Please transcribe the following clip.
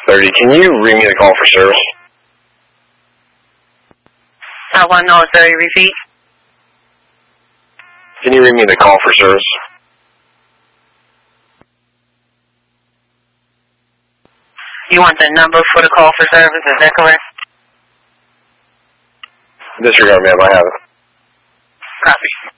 30. Can you read me the call for service? 1030, repeat. Can you read me the call for service? You want the number for the call for service, is that correct? Disregard, ma'am, I have it. Copy.